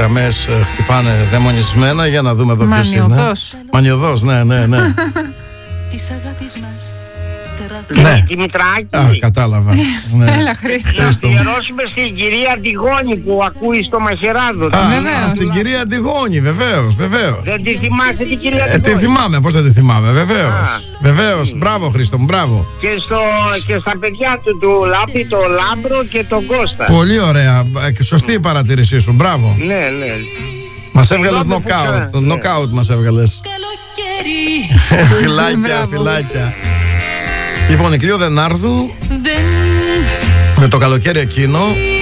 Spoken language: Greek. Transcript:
γραμμές χτυπάνε δαιμονισμένα. Για να δούμε εδώ ποιος είναι. Μανιωδός, ναι. Της αγάπης μας. Ναι. Δημητράκη. Κατάλαβα. Ναι. Έλα, Χρήστο. Να αφιερώσουμε στην κυρία Αντιγόνη που ακούει στο Μαχαιράδο. Στην κυρία Αντιγόνη, βεβαίως. Δεν τη θυμάσαι την κυρία Αντιγόνη? Τη θυμάμαι, πώς δεν τη θυμάμαι, βεβαίως. Μπράβο, Χρήστο μου, μπράβο. Και στα παιδιά του Λάμπη, το Λάμπρο και τον Κώστα. Πολύ ωραία. Σωστή η παρατήρησή σου, μπράβο. Ναι. Μας έβγαλες νοκάουτ. Νοκάουτ μας έβγαλες. Φιλάκια. Λοιπόν, η Κλείο Δενάρδου με το καλοκαίρι εκείνο